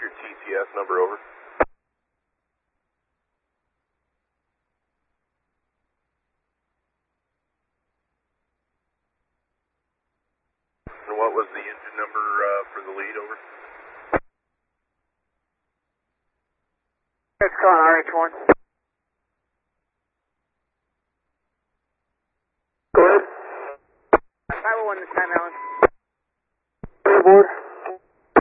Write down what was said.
your TCS number over? And what was the engine number for the lead over? It's calling RH1. Go ahead. 501 this time, Alan. Board.